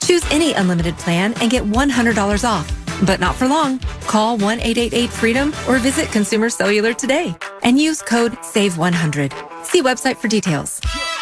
Choose any unlimited plan and get $100 off. But not for long. Call 1-888-FREEDOM or visit Consumer Cellular today and use code SAVE100. See website for details.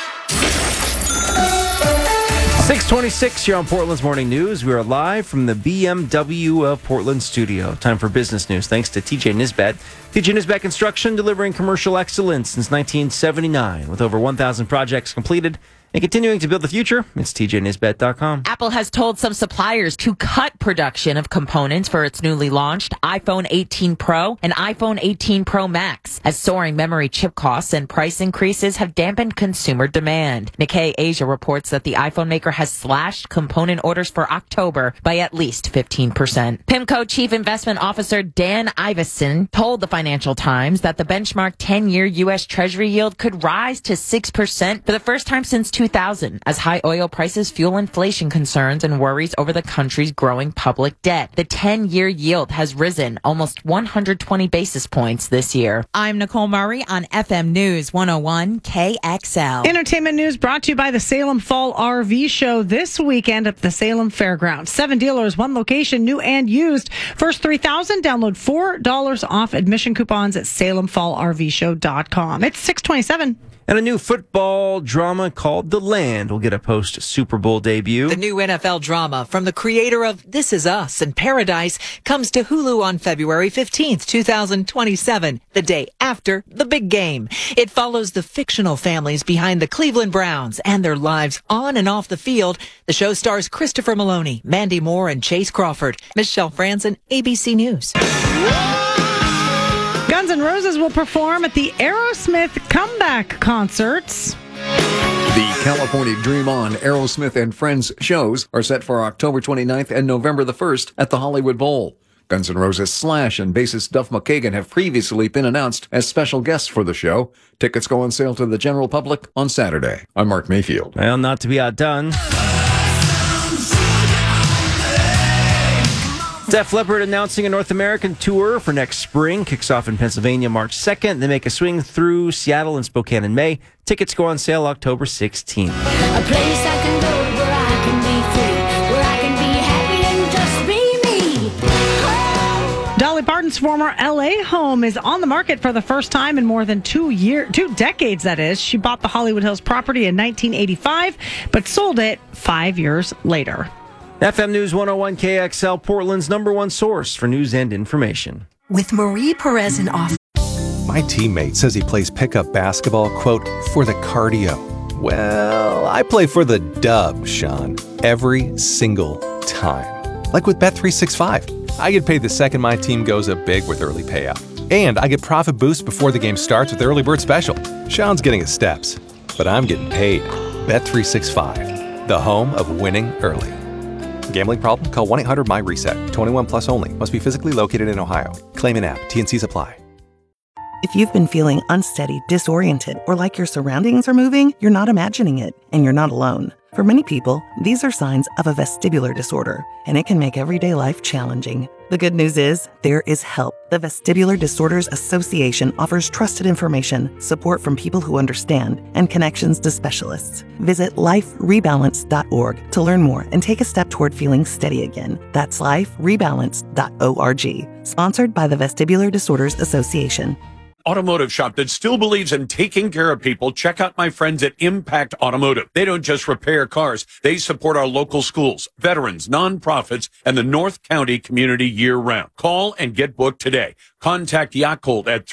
6:26 here on Portland's Morning News. We are live from the BMW of Portland studio. Time for business news. Thanks to TJ Nisbet. TJ Nisbet Construction, delivering commercial excellence since 1979 with over 1,000 projects completed. And continuing to build the future, it's tjnisbet.com. Apple has told some suppliers to cut production of components for its newly launched iPhone 18 Pro and iPhone 18 Pro Max, as soaring memory chip costs and price increases have dampened consumer demand. Nikkei Asia reports that the iPhone maker has slashed component orders for October by at least 15%. PIMCO Chief Investment Officer Dan Ivison told the Financial Times that the benchmark 10-year U.S. Treasury yield could rise to 6% for the first time since 2000, as high oil prices fuel inflation concerns and worries over the country's growing public debt. The 10-year yield has risen almost 120 basis points this year. I'm Nicole Murray on FM News 101 KXL. Entertainment news brought to you by the Salem Fall RV Show this weekend at the Salem Fairgrounds. 7 dealers, 1 location, new and used. First 3,000, download $4 off admission coupons at salemfallrvshow.com. It's 6:27. And a new football drama called The Land will get a post-Super Bowl debut. The new NFL drama from the creator of This Is Us and Paradise comes to Hulu on February 15th, 2027, the day after the big game. It follows the fictional families behind the Cleveland Browns and their lives on and off the field. The show stars Christopher Maloney, Mandy Moore, and Chase Crawford. Michelle Franzen, ABC News. Guns N' Roses will perform at the Aerosmith comeback concerts. The California Dream On, Aerosmith and Friends shows are set for October 29th and November the 1st at the Hollywood Bowl. Guns N' Roses Slash and bassist Duff McKagan have previously been announced as special guests for the show. Tickets go on sale to the general public on Saturday. I'm Mark Mayfield. Well, not to be outdone, Def Leppard announcing a North American tour for next spring. Kicks off in Pennsylvania March 2nd. They make a swing through Seattle and Spokane in May. Tickets go on sale October 16th. A place I can go where I can be free, where I can be happy and just be me. Oh. Dolly Parton's former L.A. home is on the market for the first time in more than 2 decades, that is. She bought the Hollywood Hills property in 1985, but sold it 5 years later. FM News 101 KXL, Portland's #1 source for news and information. With Marie Perez in office. My teammate says he plays pickup basketball, quote, for the cardio. Well, I play for the dub, Sean, every single time. Like with Bet365. I get paid the second my team goes up big with early payout. And I get profit boosts before the game starts with Early Bird Special. Sean's getting his steps, but I'm getting paid. Bet365, the home of winning early. Gambling problem? Call 1-800-MY-RESET. 21 plus only. Must be physically located in Ohio. Claim in app. T&Cs apply. If you've been feeling unsteady, disoriented, or like your surroundings are moving, you're not imagining it, and you're not alone. For many people, these are signs of a vestibular disorder, and it can make everyday life challenging. The good news is, there is help. The Vestibular Disorders Association offers trusted information, support from people who understand, and connections to specialists. Visit liferebalance.org to learn more and take a step toward feeling steady again. That's liferebalance.org. Sponsored by the Vestibular Disorders Association. Automotive shop that still believes in taking care of people, check out my friends at Impact Automotive. They don't just repair cars. They support our local schools, veterans, nonprofits, and the North County community year-round. Call and get booked today. Contact Yakult at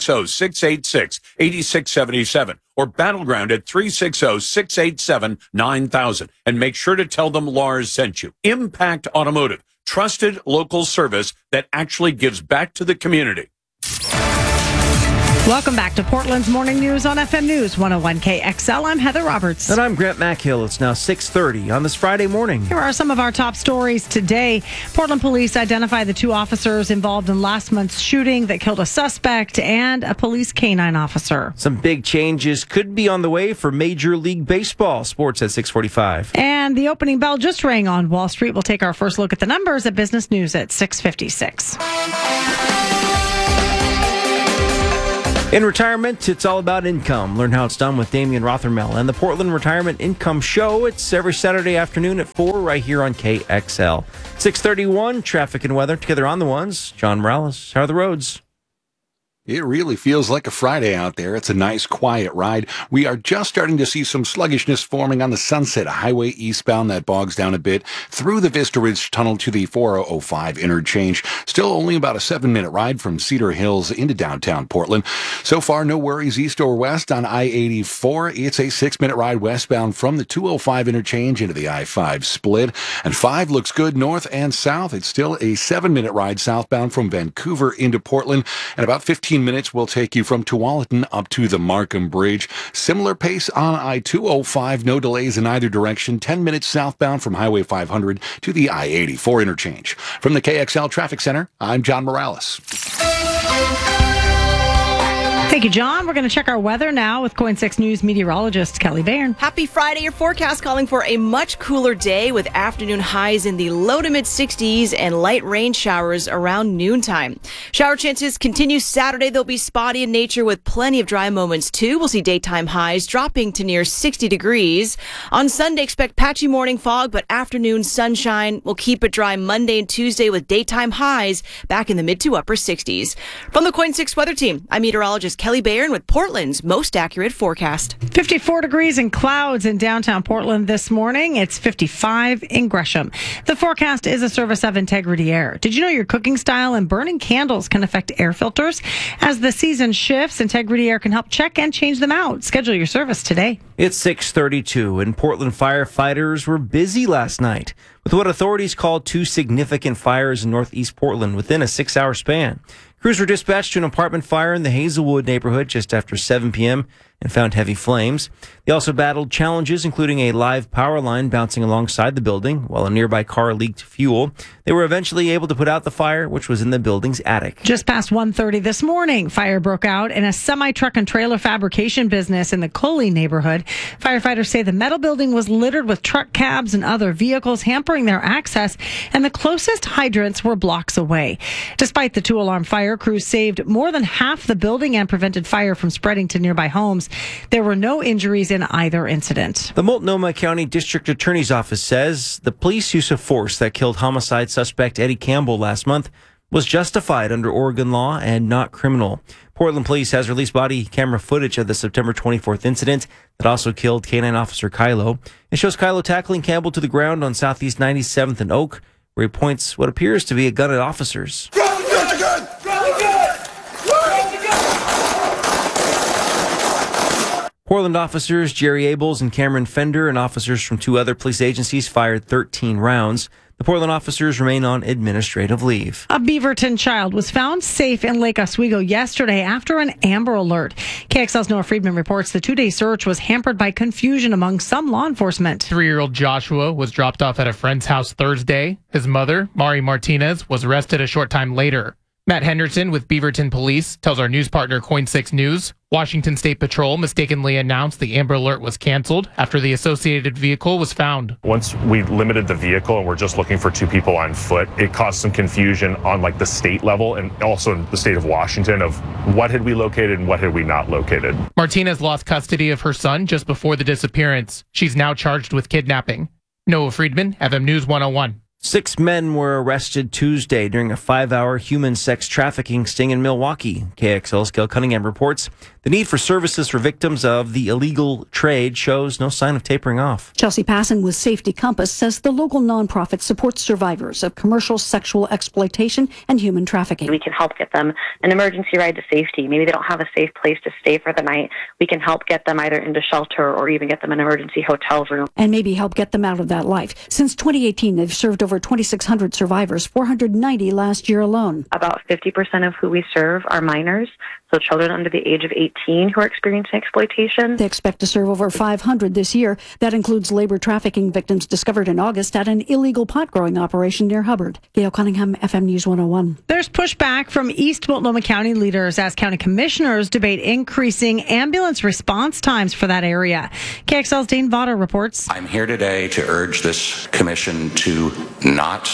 360-686-8677 or Battleground at 360-687-9000. And make sure to tell them Lars sent you. Impact Automotive, trusted local service that actually gives back to the community. Welcome back to Portland's Morning News on FM News 101 KXL. I'm Heather Roberts. And I'm Grant Mackhill. It's now 6:30 on this Friday morning. Here are some of our top stories today. Portland police identify the 2 officers involved in last month's shooting that killed a suspect and a police canine officer. Some big changes could be on the way for Major League Baseball. Sports at 6:45. And the opening bell just rang on Wall Street. We'll take our first look at the numbers at Business News at 6:56. In retirement, it's all about income. Learn how it's done with Damian Rothermel and the Portland Retirement Income Show. It's every Saturday afternoon at 4 right here on KXL. 6:31, traffic and weather together on the ones. John Morales, how are the roads? It really feels like a Friday out there. It's a nice, quiet ride. We are just starting to see some sluggishness forming on the Sunset Highway eastbound that bogs down a bit through the Vista Ridge Tunnel to the 4005 interchange. Still only about a 7-minute ride from Cedar Hills into downtown Portland. So far, no worries east or west on I-84. It's a 6-minute ride westbound from the 205 interchange into the I-5 split. And 5 looks good north and south. It's still a 7-minute ride southbound from Vancouver into Portland. And about 15 minutes will take you from Tualatin up to the Markham Bridge. Similar pace on I-205. No delays in either direction. 10 minutes southbound from Highway 500 to the I-84 interchange. From the KXL Traffic Center, I'm John Morales. Thank you, John. We're going to check our weather now with KOIN 6 News meteorologist Kelly Bairn. Happy Friday. Your forecast calling for a much cooler day with afternoon highs in the low to mid 60s and light rain showers around noontime. Shower chances continue Saturday. They'll be spotty in nature with plenty of dry moments too. We'll see daytime highs dropping to near 60 degrees. On Sunday, expect patchy morning fog, but afternoon sunshine. We'll keep it dry Monday and Tuesday with daytime highs back in the mid to upper 60s. From the KOIN 6 weather team, I'm meteorologist Kelly Bairn with Portland's most accurate forecast. 54 degrees and clouds in downtown Portland this morning. It's 55 in Gresham. The forecast is a service of Integrity Air. Did you know your cooking style and burning candles can affect air filters? As the season shifts, Integrity Air can help check and change them out. Schedule your service today. It's 6:32, and Portland firefighters were busy last night with what authorities called 2 significant fires in northeast Portland within a 6-hour span. Crews were dispatched to an apartment fire in the Hazelwood neighborhood just after 7 p.m. and found heavy flames. They also battled challenges, including a live power line bouncing alongside the building while a nearby car leaked fuel. They were eventually able to put out the fire, which was in the building's attic. Just past 1:30 this morning, fire broke out in a semi-truck and trailer fabrication business in the Coley neighborhood. Firefighters say the metal building was littered with truck cabs and other vehicles, hampering their access, and the closest hydrants were blocks away. Despite the 2-alarm fire, crews saved more than half the building and prevented fire from spreading to nearby homes. There were no injuries in either incident. The Multnomah County District Attorney's Office says the police use of force that killed homicide suspect Eddie Campbell last month was justified under Oregon law and not criminal. Portland Police has released body camera footage of the September 24th incident that also killed K-9 Officer Kylo. It shows Kylo tackling Campbell to the ground on Southeast 97th and Oak, where he points what appears to be a gun at officers. Portland officers Jerry Abels and Cameron Fender and officers from 2 other police agencies fired 13 rounds. The Portland officers remain on administrative leave. A Beaverton child was found safe in Lake Oswego yesterday after an Amber Alert. KXL's Noah Friedman reports the 2-day search was hampered by confusion among some law enforcement. 3-year-old Joshua was dropped off at a friend's house Thursday. His mother, Mari Martinez, was arrested a short time later. Matt Henderson with Beaverton Police tells our news partner KOIN 6 News Washington State Patrol mistakenly announced the Amber Alert was canceled after the associated vehicle was found. Once we limited the vehicle and we're just looking for 2 people on foot, it caused some confusion on the state level and also in the state of Washington of what had we located and what had we not located. Martinez lost custody of her son just before the disappearance. She's now charged with kidnapping. Noah Friedman, FM News 101. 6 men were arrested Tuesday during a 5-hour human sex trafficking sting in Milwaukee. KXL's Gail Cunningham reports the need for services for victims of the illegal trade shows no sign of tapering off. Chelsea Passon with Safety Compass says the local nonprofit supports survivors of commercial sexual exploitation and human trafficking. We can help get them an emergency ride to safety. Maybe they don't have a safe place to stay for the night. We can help get them either into shelter or even get them an emergency hotel room. And maybe help get them out of that life. Since 2018, they've served over 2,600 survivors, 490 last year alone. About 50% of who we serve are minors, so children under the age of 18 who are experiencing exploitation. They expect to serve over 500 this year. That includes labor trafficking victims discovered in August at an illegal pot growing operation near Hubbard. Gail Cunningham, FM News 101. There's pushback from East Multnomah County leaders as county commissioners debate increasing ambulance response times for that area. KXL's Dane Vaughter reports. I'm here today to urge this commission to not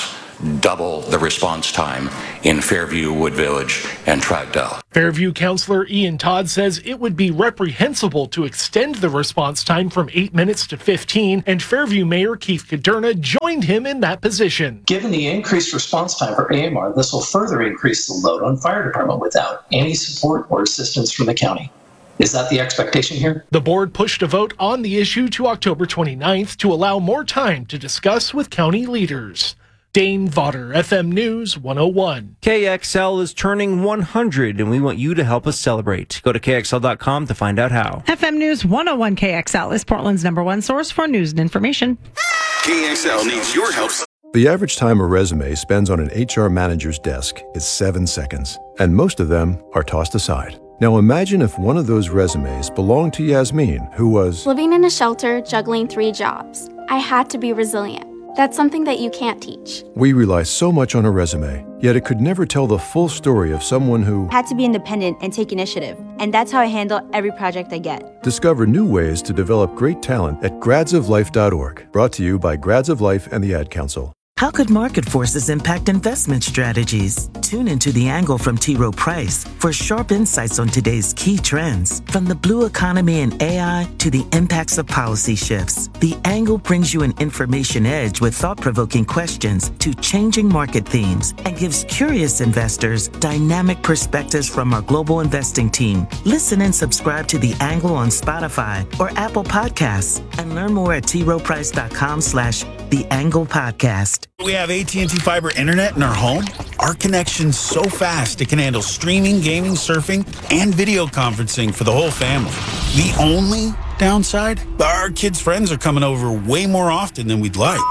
double the response time in Fairview, Wood Village, and Troutdale. Fairview Councillor Ian Todd says it would be reprehensible to extend the response time from 8 minutes to 15, and Fairview Mayor Keith Kaderna joined him in that position. Given the increased response time for AMR, this will further increase the load on fire department without any support or assistance from the county. Is that the expectation here? The board pushed a vote on the issue to October 29th to allow more time to discuss with county leaders. Dane Vodder, FM News 101. KXL is turning 100, and we want you to help us celebrate. Go to KXL.com to find out how. FM News 101 KXL is Portland's #1 source for news and information. KXL needs your help. The average time a resume spends on an HR manager's desk is 7 seconds, and most of them are tossed aside. Now imagine if one of those resumes belonged to Yasmin, who was living in a shelter, juggling 3 jobs. I had to be resilient. That's something that you can't teach. We rely so much on a resume, yet it could never tell the full story of someone who had to be independent and take initiative. And that's how I handle every project I get. Discover new ways to develop great talent at gradsoflife.org. Brought to you by Grads of Life and the Ad Council. How could market forces impact investment strategies? Tune into The Angle from T. Rowe Price for sharp insights on today's key trends. From the blue economy and AI to the impacts of policy shifts, The Angle brings you an information edge with thought-provoking questions to changing market themes and gives curious investors dynamic perspectives from our global investing team. Listen and subscribe to The Angle on Spotify or Apple Podcasts and learn more at troweprice.com/The Angle Podcast. We have AT&T Fiber Internet in our home. Our connection's so fast it can handle streaming, gaming, surfing, and video conferencing for the whole family. The only downside? Our kids' friends are coming over way more often than we'd like.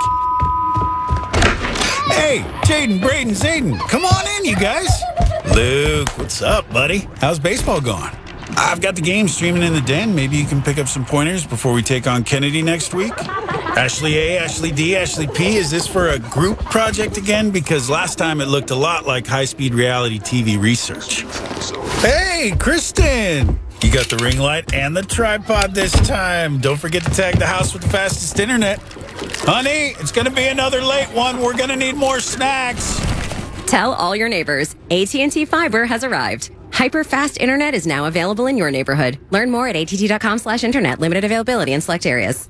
Hey, Jaden, Braden, Zayden, come on in, you guys. Luke, what's up, buddy? How's baseball going? I've got the game streaming in the den. Maybe you can pick up some pointers before we take on Kennedy next week. Ashley A, Ashley D, Ashley P, is this for a group project again? Because last time it looked a lot like high-speed reality TV research. Hey, Kristen! You got the ring light and the tripod this time. Don't forget to tag the house with the fastest internet. Honey, it's going to be another late one. We're going to need more snacks. Tell all your neighbors, AT&T Fiber has arrived. Hyper-fast internet is now available in your neighborhood. Learn more at att.com/internet. Limited availability in select areas.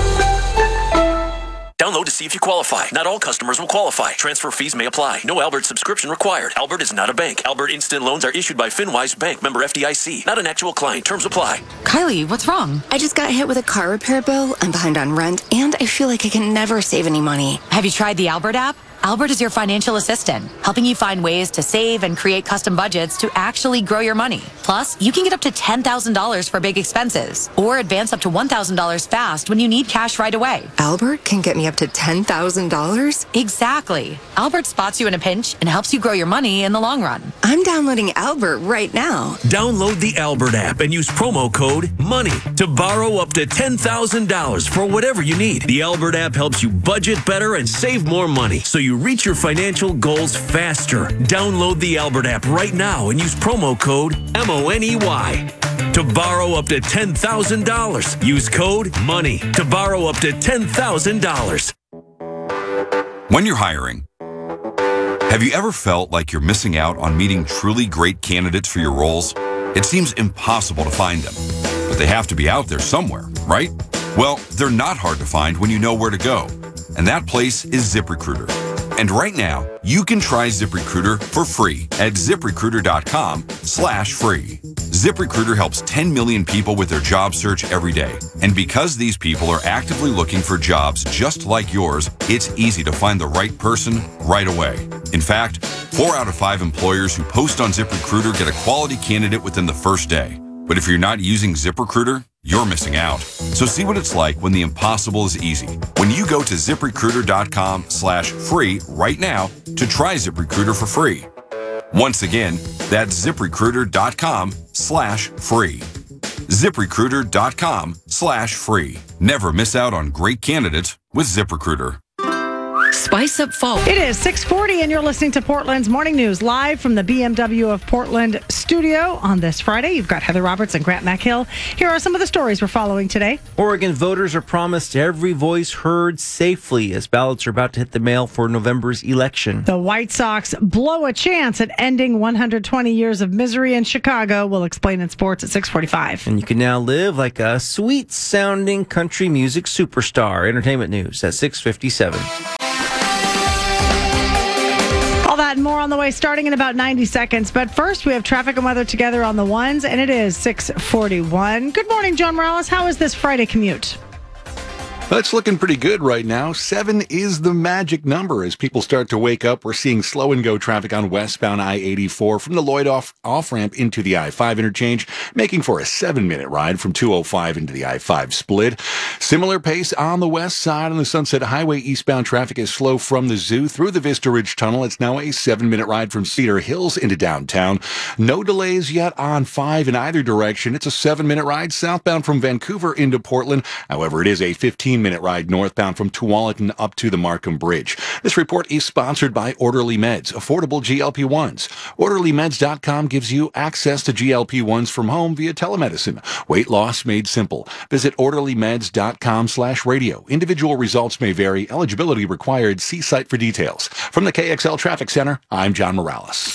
Download to see if you qualify. Not all customers will qualify. Transfer fees may apply. No Albert subscription required. Albert is not a bank. Albert Instant Loans are issued by FinWise Bank, member FDIC. Not an actual client. Terms apply. Kylie, what's wrong? I just got hit with a car repair bill. I'm behind on rent, and I feel like I can never save any money. Have you tried the Albert app? Albert is your financial assistant, helping you find ways to save and create custom budgets to actually grow your money. Plus, you can get up to $10,000 for big expenses or advance up to $1,000 fast when you need cash right away. Albert can get me up to $10,000? Exactly. Albert spots you in a pinch and helps you grow your money in the long run. I'm downloading Albert right now. Download the Albert app and use promo code MONEY to borrow up to $10,000 for whatever you need. The Albert app helps you budget better and save more money so you reach your financial goals faster. Download the Albert app right now and use promo code MONEY to borrow up to $10,000. Use code MONEY to borrow up to $10,000. When you're hiring, have you ever felt like you're missing out on meeting truly great candidates for your roles? It seems impossible to find them, but they have to be out there somewhere, right? Well, they're not hard to find when you know where to go, and that place is ZipRecruiter. And right now, you can try ZipRecruiter for free at ZipRecruiter.com/free. ZipRecruiter helps 10 million people with their job search every day. And because these people are actively looking for jobs just like yours, it's easy to find the right person right away. In fact, 4 out of 5 employers who post on ZipRecruiter get a quality candidate within the first day. But if you're not using ZipRecruiter, you're missing out. So see what it's like when the impossible is easy. When you go to ZipRecruiter.com/free right now to try ZipRecruiter for free. Once again, that's ZipRecruiter.com/free. ZipRecruiter.com/free. Never miss out on great candidates with ZipRecruiter. Spice up fall. It is 6:40 and you're listening to Portland's Morning News live from the BMW of Portland studio on this Friday. You've got Heather Roberts and Grant McHill. Here are some of the stories we're following today. Oregon voters are promised every voice heard safely as ballots are about to hit the mail for November's election. The White Sox blow a chance at ending 120 years of misery in Chicago. We'll explain in sports at 6:45. And you can now live like a sweet-sounding country music superstar. Entertainment news at 6:57. All that and more on the way, starting in about 90 seconds. But first, we have traffic and weather together on the ones, and it is 6:41. Good morning, John Morales. How is this Friday commute? It's looking pretty good right now. 7 is the magic number. As people start to wake up, we're seeing slow and go traffic on westbound I-84 from the Lloyd off-ramp into the I-5 interchange, making for a 7-minute ride from 205 into the I-5 split. Similar pace on the west side on the Sunset Highway. Eastbound traffic is slow from the Zoo through the Vista Ridge Tunnel. It's now a 7-minute ride from Cedar Hills into downtown. No delays yet on 5 in either direction. It's a 7-minute ride southbound from Vancouver into Portland. However, it is a 15-minute ride northbound from Tualatin up to the Markham Bridge. This report is sponsored by Orderly Meds, affordable GLP-1s. OrderlyMeds.com gives you access to GLP-1s from home via telemedicine. Weight loss made simple. Visit OrderlyMeds.com/radio. Individual results may vary. Eligibility required. See site for details. From the KXL Traffic Center, I'm John Morales.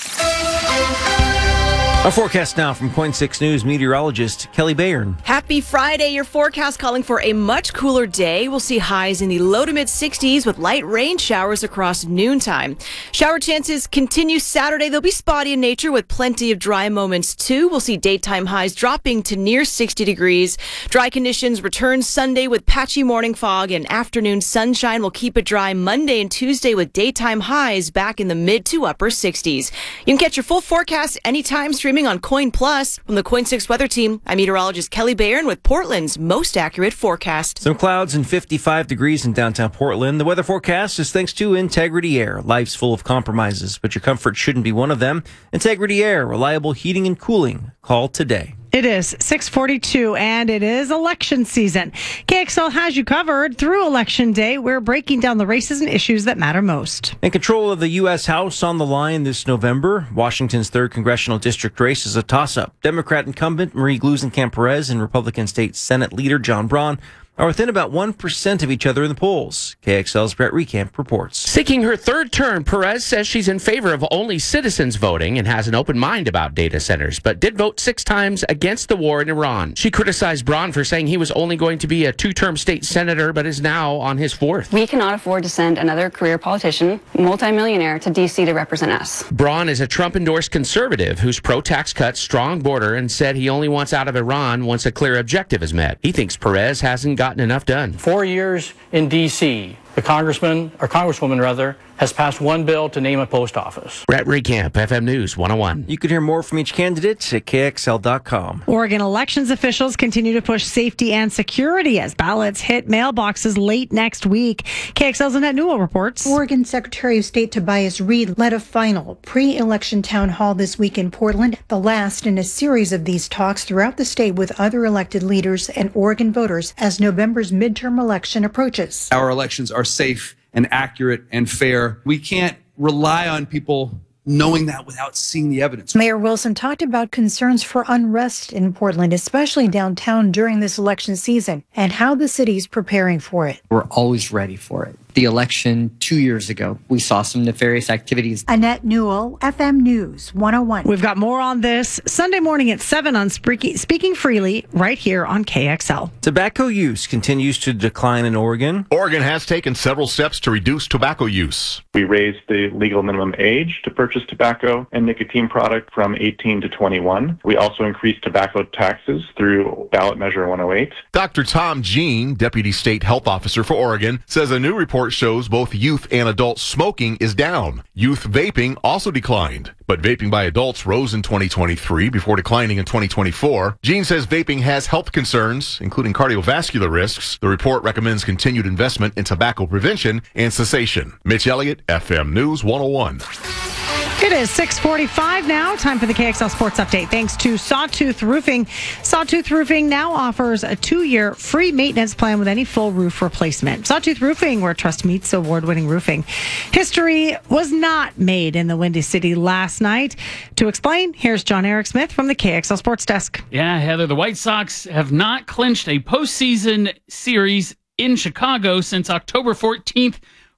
Our forecast now from Coin 6 News meteorologist Kelly Bayern. Happy Friday. Your forecast calling for a much cooler day. We'll see highs in the low to mid 60s with light rain showers across noontime. Shower chances continue Saturday. They'll be spotty in nature with plenty of dry moments too. We'll see daytime highs dropping to near 60 degrees. Dry conditions return Sunday with patchy morning fog and afternoon sunshine. Will keep it dry Monday and Tuesday with daytime highs back in the mid to upper 60s. You can catch your full forecast anytime streaming on Coin Plus. From the Coin 6 weather team, I'm meteorologist Kelly Bayern with Portland's most accurate forecast. Some clouds and 55 degrees in downtown Portland. The weather forecast is thanks to Integrity Air. Life's full of compromises, but your comfort shouldn't be one of them. Integrity Air, reliable heating and cooling. Call today. It is 6:42 and it is election season. KXL has you covered through Election Day. We're breaking down the races and issues that matter most. And control of the U.S. House on the line this November. Washington's 3rd Congressional District race is a toss-up. Democrat incumbent Marie Gluesenkamp-Perez and Republican State Senate leader John Braun are within about 1% of each other in the polls. KXL's Brett Recamp reports. Seeking her 3rd term, Perez says she's in favor of only citizens voting and has an open mind about data centers, but did vote 6 times against the war in Iran. She criticized Braun for saying he was only going to be a 2-term state senator, but is now on his 4th. We cannot afford to send another career politician, multimillionaire, to D.C. to represent us. Braun is a Trump-endorsed conservative who's pro-tax cuts, strong border, and said he only wants out of Iran once a clear objective is met. He thinks Perez hasn't gotten enough done. 4 years in D.C., the congresswoman has passed one bill to name a post office. Brett Recamp, FM News 101. You can hear more from each candidate at KXL.com. Oregon elections officials continue to push safety and security as ballots hit mailboxes late next week. KXL's Annette Newell reports. Oregon Secretary of State Tobias Reed led a final pre-election town hall this week in Portland, the last in a series of these talks throughout the state with other elected leaders and Oregon voters as November's midterm election approaches. Our elections are safe and accurate and fair. We can't rely on people knowing that without seeing the evidence. Mayor Wilson talked about concerns for unrest in Portland, especially downtown during this election season, and how the city's preparing for it. We're always ready for it. The election 2 years ago, we saw some nefarious activities. Annette Newell, FM News 101. We've got more on this Sunday morning at 7 on Speaking Freely right here on KXL. Tobacco use continues to decline in Oregon. Oregon has taken several steps to reduce tobacco use. We raised the legal minimum age to purchase tobacco and nicotine product from 18 to 21. We also increased tobacco taxes through ballot measure 108. Dr. Tom Jean, Deputy State Health Officer for Oregon, says a new report shows both youth and adult smoking is down. Youth vaping also declined, but vaping by adults rose in 2023 before declining in 2024. Jean says vaping has health concerns, including cardiovascular risks. The report recommends continued investment in tobacco prevention and cessation. Mitch Elliott, FM News 101. It is 6:45 now. Time for the KXL Sports Update. Thanks to Sawtooth Roofing. Sawtooth Roofing now offers a 2-year free maintenance plan with any full roof replacement. Sawtooth Roofing, where trust meets award-winning roofing. History was not made in the Windy City last night. To explain, here's John Eric Smith from the KXL Sports Desk. Yeah, Heather, the White Sox have not clinched a postseason series in Chicago since October 14th,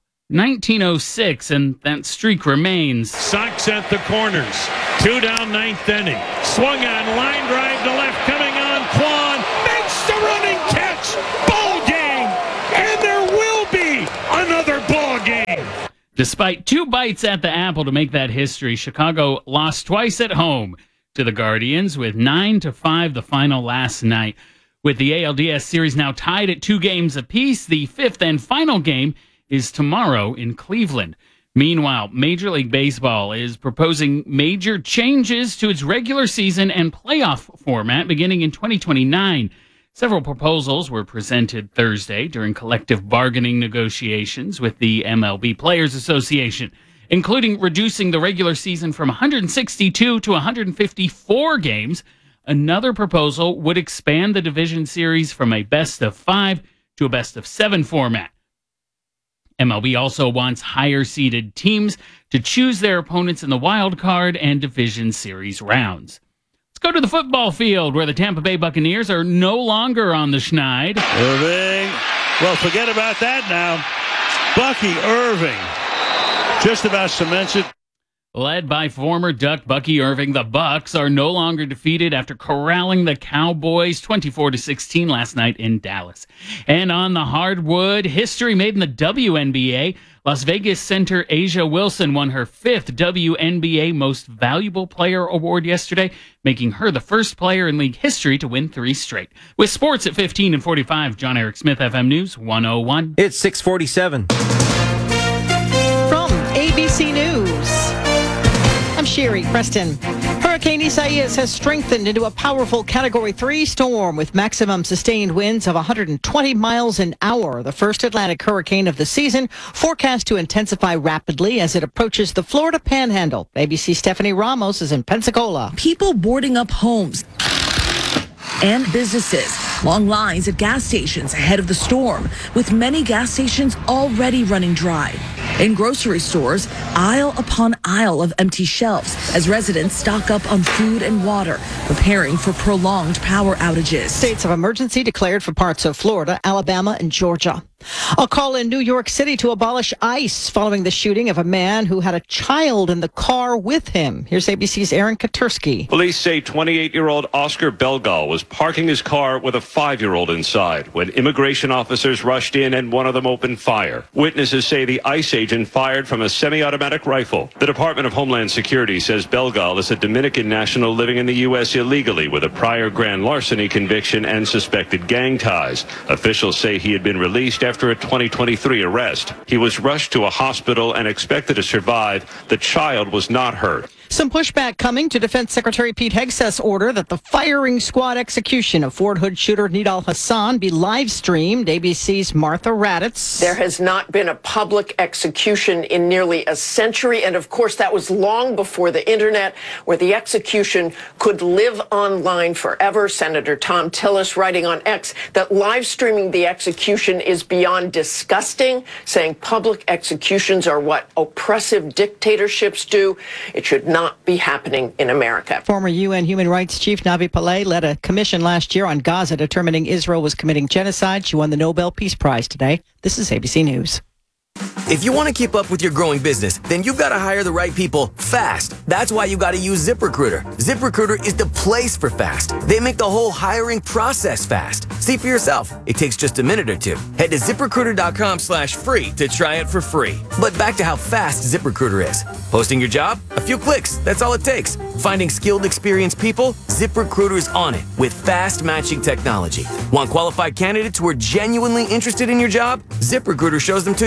1906, and that streak remains. Sox at the corners. 2 down, 9th inning. Swung on, line drive to left, coming on. Kwan makes the running catch. Ball game, and there will be another ball game. Despite 2 bites at the apple to make that history, Chicago lost twice at home to the Guardians with 9-5 the final last night. With the ALDS series now tied at 2 games apiece, the 5th and final game is tomorrow in Cleveland. Meanwhile, Major League Baseball is proposing major changes to its regular season and playoff format beginning in 2029. Several proposals were presented Thursday during collective bargaining negotiations with the MLB Players Association, including reducing the regular season from 162 to 154 games. Another proposal would expand the division series from a best-of-5 to a best-of-7 format. MLB also wants higher-seeded teams to choose their opponents in the wild card and division series rounds. Let's go to the football field, where the Tampa Bay Buccaneers are no longer on the schneid. Irving. Well, forget about that now. Bucky Irving just about cements it. Led by former Duck Bucky Irving, the Bucs are no longer defeated after corralling the Cowboys 24-16 last night in Dallas. And on the hardwood, history made in the WNBA. Las Vegas center Asia Wilson won her 5th WNBA Most Valuable Player award yesterday, making her the first player in league history to win 3 straight. With sports at 15 and 45, John Eric Smith, FM News 101. It's 6:47. From ABC News, I'm Sherry Preston. Hurricane Isaias has strengthened into a powerful Category 3 storm with maximum sustained winds of 120 miles an hour. The first Atlantic hurricane of the season, forecast to intensify rapidly as it approaches the Florida Panhandle. ABC Stephanie Ramos is in Pensacola. People boarding up homes and businesses. Long lines at gas stations ahead of the storm, with many gas stations already running dry. In grocery stores, aisle upon aisle of empty shelves as residents stock up on food and water, preparing for prolonged power outages. States of emergency declared for parts of Florida, Alabama, and Georgia. A call in New York City to abolish ICE following the shooting of a man who had a child in the car with him. Here's ABC's Aaron Katursky. Police say 28-year-old Oscar Belgal was parking his car with a 5-year-old inside when immigration officers rushed in and one of them opened fire. Witnesses say the ICE agent fired from a semi-automatic rifle. The Department of Homeland Security says Belgal is a Dominican national living in the U.S. illegally with a prior grand larceny conviction and suspected gang ties. Officials say he had been released after a 2023 arrest. He was rushed to a hospital and expected to survive. The child was not hurt. Some pushback coming to Defense Secretary Pete Hegseth's order that the firing squad execution of Fort Hood shooter Nidal Hassan be live streamed. ABC's Martha Raddatz. There has not been a public execution in nearly a century. And of course, that was long before the internet, where the execution could live online forever. Senator Tom Tillis writing on X that live streaming the execution is beyond disgusting, saying public executions are what oppressive dictatorships do. It should not be happening in America. Former UN Human Rights Chief Navi Pillay led a commission last year on Gaza determining Israel was committing genocide. She won the Nobel Peace Prize today. This is ABC News. If you want to keep up with your growing business, then you've got to hire the right people fast. That's why you got to use ZipRecruiter. ZipRecruiter is the place for fast. They make the whole hiring process fast. See for yourself. It takes just a minute or two. Head to ZipRecruiter.com/free to try it for free. But back to how fast ZipRecruiter is. Posting your job? A few clicks. That's all it takes. Finding skilled, experienced people? ZipRecruiter is on it with fast matching technology. Want qualified candidates who are genuinely interested in your job? ZipRecruiter shows them to you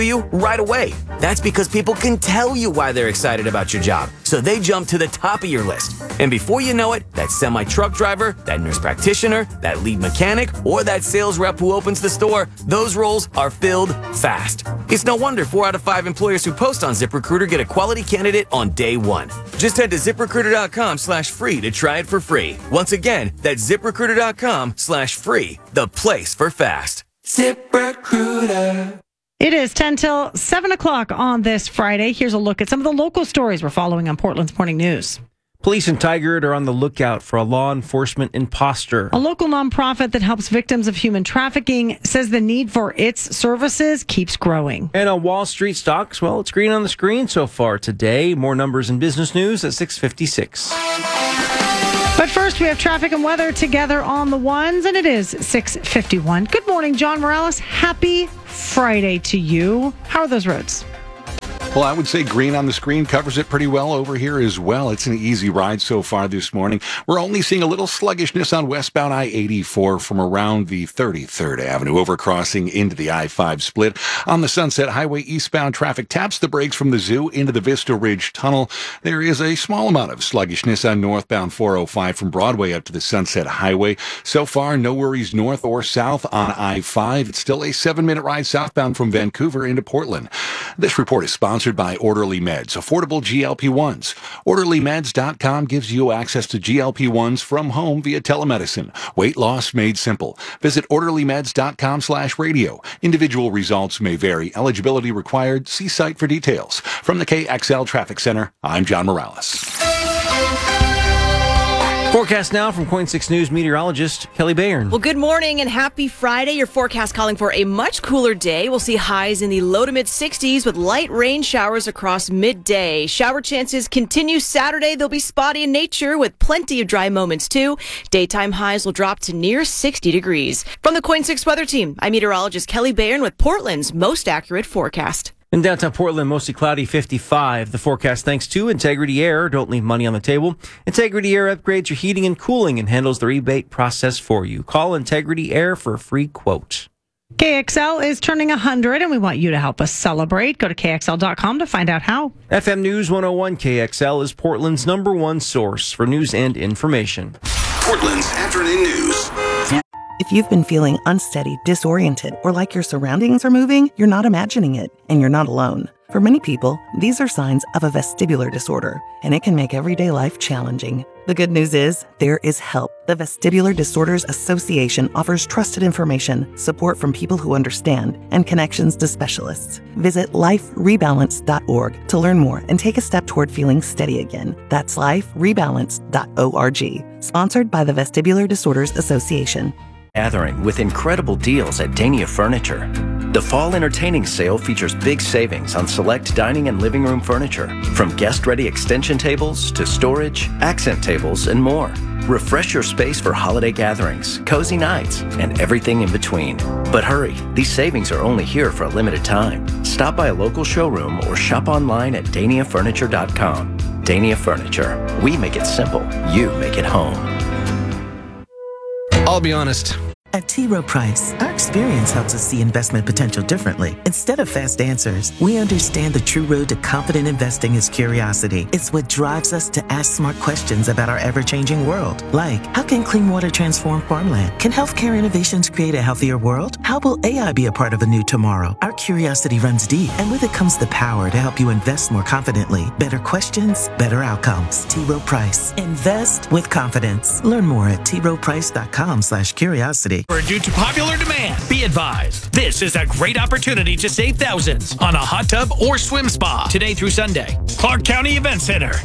right away. That's because people can tell you why they're excited about your job, so they jump to the top of your list. And before you know it, that semi-truck driver, that nurse practitioner, that lead mechanic, or that sales rep who opens the store, those roles are filled fast. It's no wonder 4 out of 5 employers who post on ZipRecruiter get a quality candidate on day one. Just head to ZipRecruiter.com/free to try it for free. Once again, that's ZipRecruiter.com/free, the place for fast. ZipRecruiter. It is 10 till 7 o'clock on this Friday. Here's a look at some of the local stories we're following on Portland's Morning News. Police in Tigard are on the lookout for a law enforcement imposter. A local nonprofit that helps victims of human trafficking says the need for its services keeps growing. And on Wall Street stocks, well, it's green on the screen so far today. More numbers and business news at 6:56. But first, we have traffic and weather together on the ones, and it is 6:51. Good morning, John Morales. Happy Friday to you. How are those roads? Well, I would say green on the screen covers it pretty well over here as well. It's an easy ride so far this morning. We're only seeing a little sluggishness on westbound I-84 from around the 33rd Avenue overcrossing into the I-5 split. On the Sunset Highway eastbound, traffic taps the brakes from the zoo into the Vista Ridge Tunnel. There is a small amount of sluggishness on northbound 405 from Broadway up to the Sunset Highway. So far, no worries north or south on I-5. It's still a 7-minute ride southbound from Vancouver into Portland. This report is sponsored by Orderly Meds, affordable GLP-1s. OrderlyMeds.com gives you access to GLP-1s from home via telemedicine. Weight loss made simple. Visit OrderlyMeds.com/radio. Individual results may vary. Eligibility required. See site for details. From the KXL Traffic Center, I'm John Morales. Forecast now from Coin 6 News meteorologist Kelly Bayern. Well, good morning and happy Friday. Your forecast calling for a much cooler day. We'll see highs in the low to mid 60s with light rain showers across midday. Shower chances continue Saturday. They'll be spotty in nature with plenty of dry moments too. Daytime highs will drop to near 60 degrees. From the Coin 6 weather team, I'm meteorologist Kelly Bayern with Portland's most accurate forecast. In downtown Portland, mostly cloudy, 55. The forecast thanks to Integrity Air. Don't leave money on the table. Integrity Air upgrades your heating and cooling and handles the rebate process for you. Call Integrity Air for a free quote. KXL is turning 100, and we want you to help us celebrate. Go to KXL.com to find out how. FM News 101 KXL is Portland's #1 source for news and information. Portland's afternoon news. If you've been feeling unsteady, disoriented, or like your surroundings are moving, you're not imagining it, and you're not alone. For many people, these are signs of a vestibular disorder, and it can make everyday life challenging. The good news is, there is help. The Vestibular Disorders Association offers trusted information, support from people who understand, and connections to specialists. Visit liferebalance.org to learn more and take a step toward feeling steady again. That's liferebalance.org. Sponsored by the Vestibular Disorders Association. Gathering with incredible deals at Dania Furniture. The fall entertaining sale features big savings on select dining and living room furniture, from guest-ready extension tables to storage, accent tables, and more. Refresh your space for holiday gatherings, cozy nights, and everything in between. But hurry, these savings are only here for a limited time. Stop by a local showroom or shop online at DaniaFurniture.com. Dania Furniture. We make it simple. You make it home. I'll be honest. At T. Rowe Price, our experience helps us see investment potential differently. Instead of fast answers, we understand the true road to confident investing is curiosity. It's what drives us to ask smart questions about our ever-changing world. Like, how can clean water transform farmland? Can healthcare innovations create a healthier world? How will AI be a part of a new tomorrow? Our curiosity runs deep, and with it comes the power to help you invest more confidently. Better questions, better outcomes. T. Rowe Price. Invest with confidence. Learn more at troweprice.com/curiosity. Due to popular demand, be advised, this is a great opportunity to save thousands on a hot tub or swim spa today through Sunday. Clark County Event Center.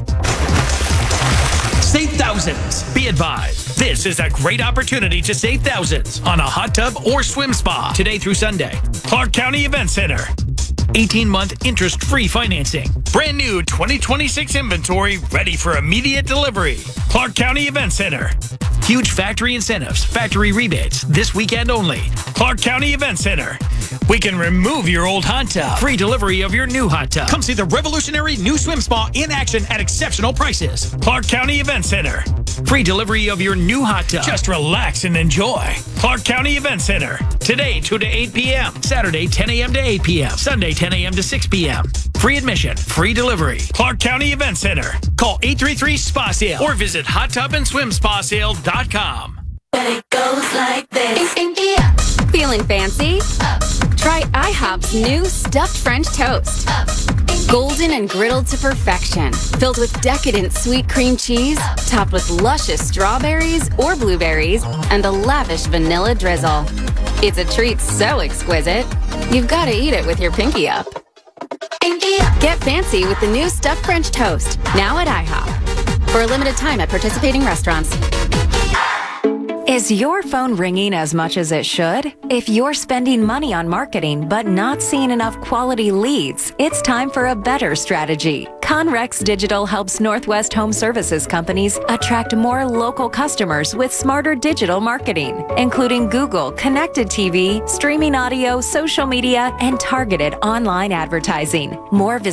Save thousands. Be advised, this is a great opportunity to save thousands on a hot tub or swim spa today through Sunday. Clark County Event Center. 18-month interest-free financing. Brand new 2026 inventory ready for immediate delivery. Clark County Event Center. Huge factory incentives, factory rebates, this weekend only. Clark County Event Center. We can remove your old hot tub. Free delivery of your new hot tub. Come see the revolutionary new swim spa in action at exceptional prices. Clark County Event Center. Free delivery of your new hot tub. Just relax and enjoy. Clark County Event Center. Today, 2 to 8 p.m. Saturday, 10 a.m. to 8 p.m. Sunday, 10 a.m. to 6 p.m. Free admission, free delivery. Clark County Event Center. Call 833-SPA-SALE or visit hottubandSwimSpaSale.com. It goes like this. Feeling fancy? Try IHOP's new stuffed French toast. Golden and griddled to perfection. Filled with decadent sweet cream cheese, topped with luscious strawberries or blueberries, and a lavish vanilla drizzle. It's a treat so exquisite, you've got to eat it with your pinky up. Get fancy with the new stuffed French toast, now at IHOP. For a limited time at participating restaurants. Is your phone ringing as much as it should? If you're spending money on marketing but not seeing enough quality leads, it's time for a better strategy. Conrex Digital helps Northwest Home Services companies attract more local customers with smarter digital marketing, including Google, connected TV, streaming audio, social media, and targeted online advertising. More